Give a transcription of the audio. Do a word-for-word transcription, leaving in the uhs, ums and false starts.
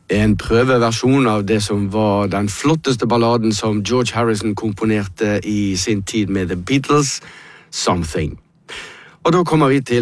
En prøveversjon av det som var den flotteste balladen som George Harrison komponerte i sin tid med The Beatles, Something. Og da kommer vi til